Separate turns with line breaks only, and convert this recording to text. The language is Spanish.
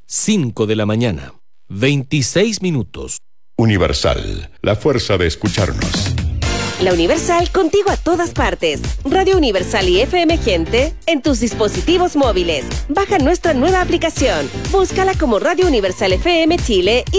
5 de la mañana, 26 minutos.
Universal, la fuerza de escucharnos.
La Universal, contigo a todas partes. Radio Universal y FM Gente en tus dispositivos móviles. Baja nuestra nueva aplicación. Búscala como Radio Universal FM Chile y